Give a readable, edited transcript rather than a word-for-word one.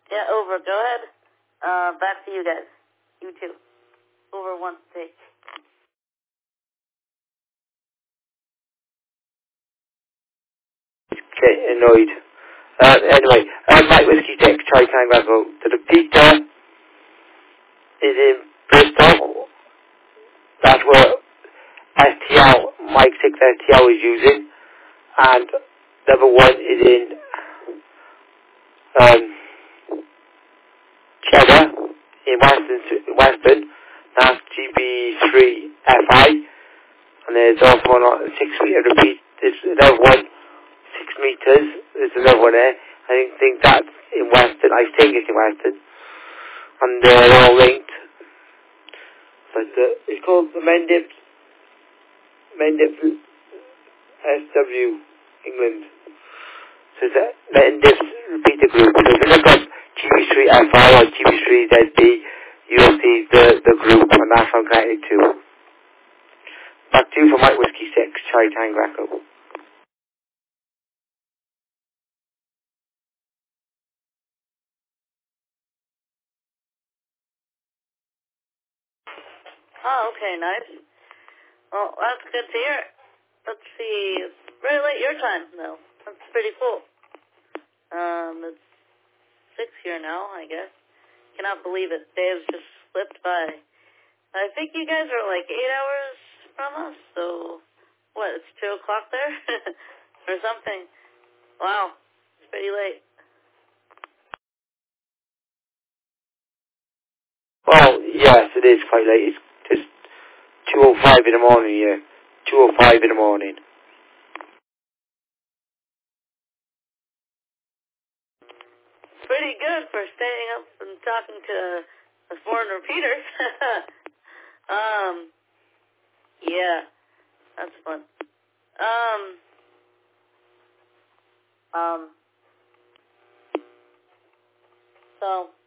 Yeah, over. Go ahead. Back to you guys. You two. Over one take. Okay, annoyed. Anyway, Mike Whiskey 6, Charlie Tango. So the Peter is in Bristol. That's where STL, Mike 6 STL is using. And number 1 is in Cheddar in Western. That's GB3FI. And there's also one on 6 meter repeat. There's another one, 6 meters. There's another one there. I think that's in Western. I think it's in Western. And they're all linked. But it's called the Mendip SW England. So it's a Mendip repeater group. So if you look up GB3FI or GB3ZB, you'll see the group, and that's what I'm connected to. Back to you for Mike Whiskey 6, Charlie Tango Echo. Oh, okay, nice. Well, that's good to hear. Let's see. It's very late your time, though. That's pretty cool. It's 6 here now, I guess. Cannot believe it. Days just slipped by. I think you guys are like 8 hours from us, so what, it's 2 o'clock there? Or something. Wow, it's pretty late. Well, yes, it is quite late. It's 2:05 in the morning here. 2:05 in the morning. Pretty good for staying up and talking to the foreign repeaters. Yeah, that's fun. So